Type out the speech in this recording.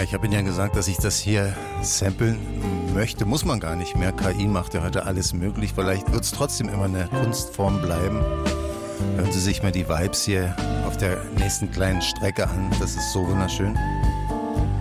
ich habe Ihnen ja gesagt, dass ich das hier samplen möchte. Muss man gar nicht mehr. KI macht ja heute alles möglich. Vielleicht wird es trotzdem immer eine Kunstform bleiben. Hören Sie sich mal die Vibes hier auf der nächsten kleinen Strecke an. Das ist so wunderschön.